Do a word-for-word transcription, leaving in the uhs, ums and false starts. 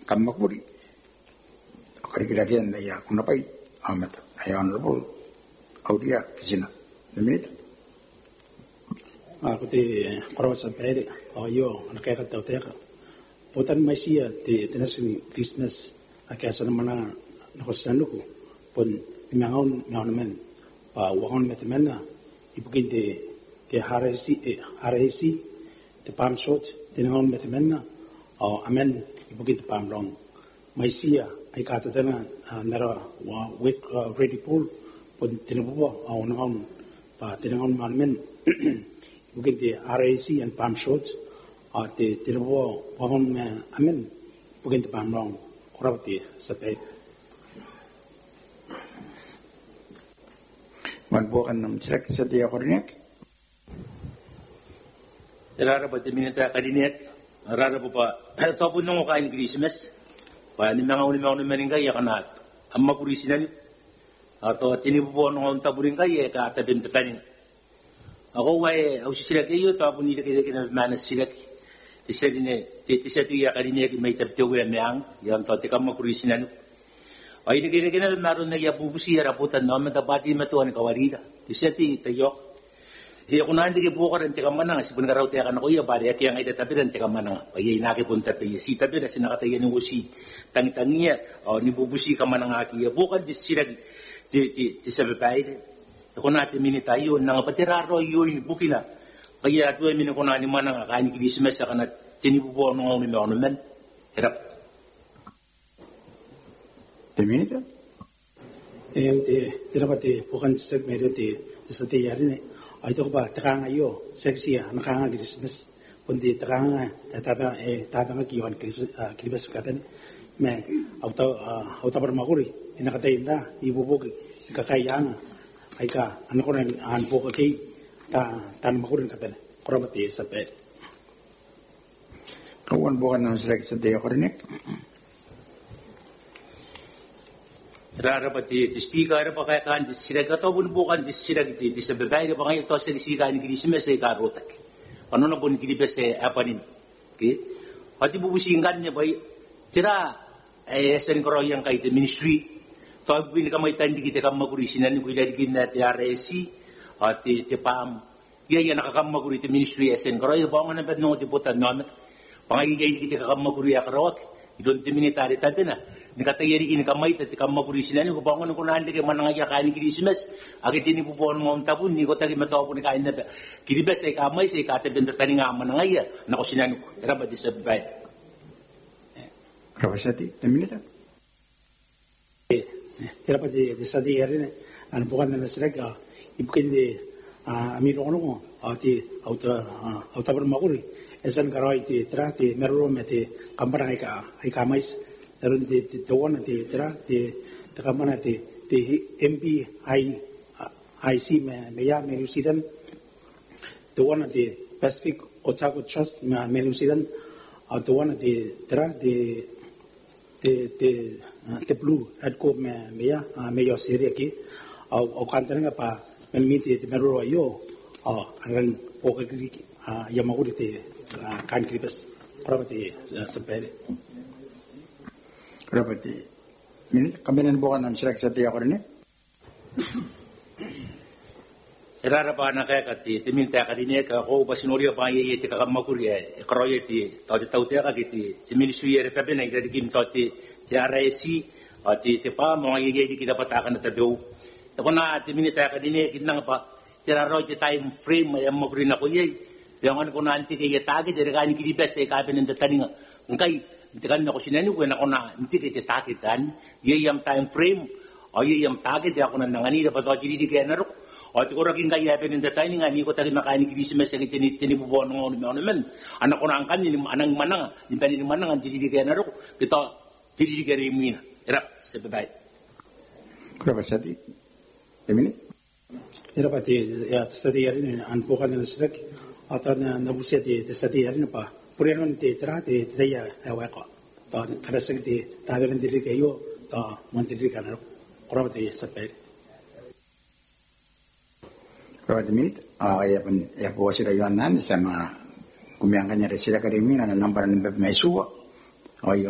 Kamakuri. Kari-kira-kira ya kuna pai amat ay honorable Audia Kisina. The minute. Ako ti korawas sa pere ayo nakakataw teka. Putan may siya ti tinasin business akasa naman na nakosano ko pun imangaon ngaon naman pa wakon metemen na ibugin ti ti R A C R A C ti palm shot tinangaon metemen na o amen ibugin ti palm long may siya ay katatana nara wet ready pool pun tinabubo aw nangaon pa tinangaon man ibugin ti R A C and palm shots at the Tirawo Wahon Amen Bugin the Palm Long Kurati Sape. Magbukan ng select sa Dia Cornet. Rara ba di minita kadinet? Rara po pa. Tapos nung kain Christmas, pa ni mga uni mga meningay kanat. Ang mapurisinan ato tinibubo nung taburing kay ka tabim tatanin. Ako way au sila kayo tapos nila kaya kinamanas sila. Isa din eh, isa tu ya kali ni may tertiyo ya meang, yang tahu tikam makurisinan. Ay ni kaya kaya naroon na ya bubusi ya raputan na matapati matuan kawarida. Isa ti tayo. Iya ko na hindi ke buka rin tikam manang, sipun karaw tiya kan ako ya bari at yang ida tapi rin tikam manang. Ay naki pun tapi si tapi na sinakataya ni usi tangi-tangiya o ni bubusi ka manang aki ya bukan di sila di di di sabi paide. Ako na ti minitayo nang patiraro yun bukina. Kaya tuwa min ko na ni manang kain Christmas sa kanat tinibubo ng mga ornament. Hirap. The minute? Eh, ti tirapati bukan seg medo ti sa ti yari ne. Ay to ba takanga yo seksiya nakanga Christmas kundi takanga tata eh tata nga kiwan Christmas katan me auto auto bermakuri inakatay na ibubog kakayanga ay ka ano ko rin an po kay ta tan makurin katan korabati sape kawan bukan ng select sa Dia Cornet. Rara ba ti speaker pa kaya kan disirag ato bun bukan disirag ti di sa babae pa ngayon to sa sika ni Christmas ay karotak. Ano na bun Christmas ay apanin. Okay? Pati bubusingan niya ba tira eh sa yang kay ti ministry. To bin ka may tandi kita kam magurisinan ni kuya digin na ti R A C at ti ti pam. Iya ya nakakamaguri ti ministry esen karoy ba nga nabad no ti putan namet. Pangayigay kita kakamaguri akarawak. Idon ti military tabi na. Nikatayari ini kamay ti kamaguri sila ni ko ba nga ko nandi kay manangaya kain Christmas. Agit ini pupuan mo tabun ni ko tagi mataw ni kain na. Kiribes ay kamay say katebin tani nga manangaya. Nako sinan ko. Era ba di sa bay. Rabasati, the minute? Era pa di sa di yari ne. Ano bukan na sila ka ibukin di amiro ko no ati auta auta bermakuri esan karoy ti tra ti meron ti kamparang ka ay kamais meron ti ti tuwan ti tra ti takamana ti ti M P I I C me meya melusidan tuwan ti Pacific Otago Trust me melusidan tuwan ti tra ti ti ti ti blue adko me meya meyo seria ki au au kantan nga pa melmiti ti meruro ayo oh aran pokagri yamaguri ti kan kribes probati sapere Rabati. Minute kami na bukan ng select sa Dia Cornet. Rara ba na kaya kati ti minta ka din ka ko ba sinuriya pa ye ti kakamaguri e kroye ti tawti tawti ka kiti ti ministry re fabe na igradigin tawti ti R A C at ti ti pa mga ye di kita patakan na tabiw. Ako na ti minita ka din e kinang pa tiraro ti time frame ay maguri na ko ye. Yang ano ko na anti kay tagi dire ka ni kidibes e kabe ng taninga. Ngkay tikan na ko sinani ko na ko na anti kay takitan ye yam time frame o ye yam tagi ti ako na nangani da pa to di kay na ro. O ti ko ra kin kay yabe ng taninga ni ko tagi makain ni Christmas sa tini tinibubo ng ano men. Anak ko na ang kanin anang manang ni pani ni manang ang di kay na ro. Kita di kay rimina. Erap sa babay. Rabasati. The minute? Era pa ti ya stadi yari ne an bukan na sila ata na nabusia ti stadi yari na pa purihan ti tra ti saya ewa ko ta kada sing ti tawaran diri kayo ta mantiri kana ora ti sape Rabati minute. Ah, ya pun ya po sila yon nan sama kumiangkan nya sila kadimi na nambaran ng may suwa. O